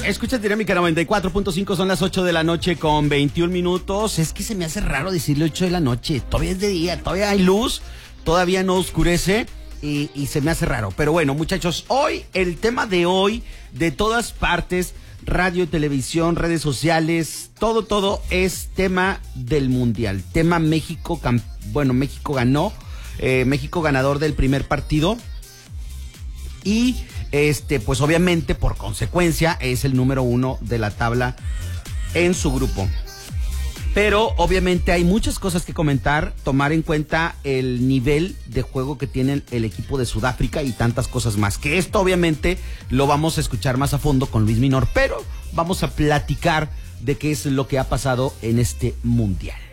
Escucha Dinámica 94.5, son las 8 de la noche con 21 minutos. Es que se me hace raro decirle 8 de la noche. Todavía es de día, todavía hay luz, todavía no oscurece y se me hace raro. Pero bueno, muchachos, hoy, el tema de hoy, de todas partes, radio, televisión, redes sociales, todo es tema del Mundial. Tema México, México ganó, México ganador del primer partido y pues obviamente por consecuencia es el número 1 de la tabla en su grupo. Pero obviamente hay muchas cosas que comentar, tomar en cuenta el nivel de juego que tiene el equipo de Sudáfrica y tantas cosas más. Que esto obviamente lo vamos a escuchar más a fondo con Luis Minor, pero vamos a platicar de qué es lo que ha pasado en este Mundial.